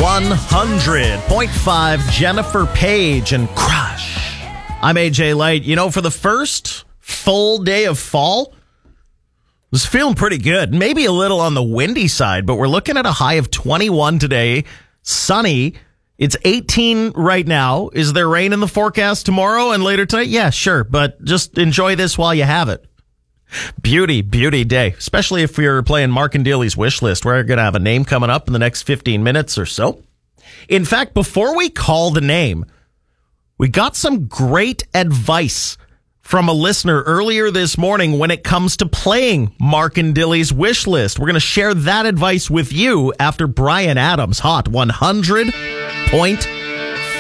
100.5 Jennifer Page and Crush. I'm AJ Light. You know, for the first full day of fall, I was feeling pretty good. Maybe a little on the windy side, but we're looking at a high of 21 today. Sunny. It's 18 right now. Is there rain in the forecast tomorrow and later tonight? Yeah, sure. But just enjoy this while you have it. Beauty day, especially if you're playing Mark and Dealey's wish list. We're going to have a name coming up in the next 15 minutes or so. In fact, before we call the name, we got some great advice from a listener earlier this morning when it comes to playing Mark and Dealey's wish list. We're going to share that advice with you after Bryan Adams' Hot 100.5.